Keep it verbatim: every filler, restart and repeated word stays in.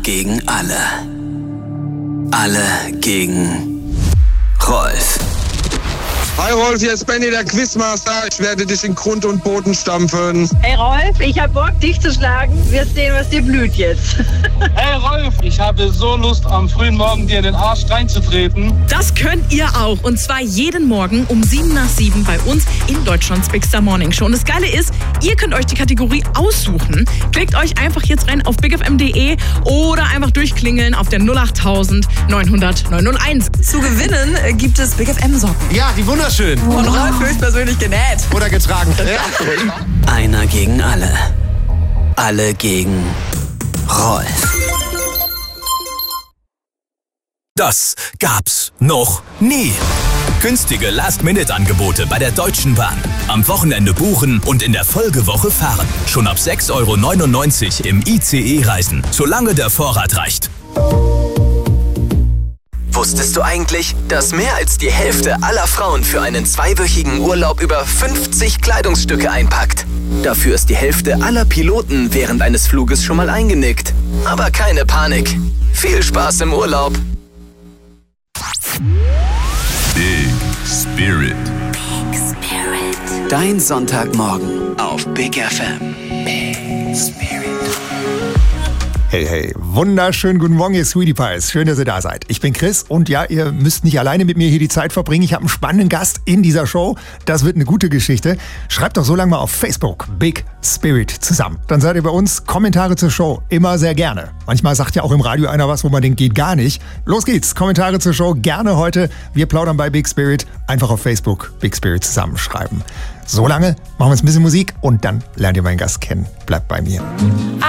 gegen alle. Alle gegen Rolf. Hi Rolf, hier ist Benny, der Quizmaster. Ich werde dich in Grund und Boden stampfen. Hey Rolf, ich hab Bock, dich zu schlagen. Wir sehen, was dir blüht jetzt. Hey Rolf, ich habe so Lust, am frühen Morgen dir in den Arsch reinzutreten. Das könnt ihr auch. Und zwar jeden Morgen um sieben nach sieben bei uns in Deutschlands Big Star Morning Show. Und das Geile ist, ihr könnt euch die Kategorie aussuchen. Klickt euch einfach jetzt rein auf big f m punkt d e oder einfach durchklingeln auf der null acht neun null null neun null eins. Zu gewinnen äh, gibt es Big F M Socken. Ja, die wunderschön. Von Rolf höchstpersönlich genäht. Oder getragen. Einer gegen alle. Alle gegen Rolf. Das gab's noch nie. Günstige Last-Minute-Angebote bei der Deutschen Bahn. Am Wochenende buchen und in der Folgewoche fahren. Schon ab sechs Euro neunundneunzig im I C E-Reisen, solange der Vorrat reicht. Wusstest du eigentlich, dass mehr als die Hälfte aller Frauen für einen zweiwöchigen Urlaub über fünfzig Kleidungsstücke einpackt? Dafür ist die Hälfte aller Piloten während eines Fluges schon mal eingenickt. Aber keine Panik. Viel Spaß im Urlaub. Big Spirit. Big Spirit. Dein Sonntagmorgen auf Big F M. Big Spirit. Hey, hey, wunderschönen guten Morgen, ihr Sweetie Pies. Schön, dass ihr da seid. Ich bin Chris und ja, ihr müsst nicht alleine mit mir hier die Zeit verbringen. Ich habe einen spannenden Gast in dieser Show. Das wird eine gute Geschichte. Schreibt doch so lange mal auf Facebook Big Spirit zusammen. Dann seid ihr bei uns. Kommentare zur Show immer sehr gerne. Manchmal sagt ja auch im Radio einer was, wo man denkt, geht gar nicht. Los geht's. Kommentare zur Show gerne heute. Wir plaudern bei Big Spirit. Einfach auf Facebook Big Spirit zusammenschreiben. So lange machen wir jetzt ein bisschen Musik und dann lernt ihr meinen Gast kennen. Bleibt bei mir.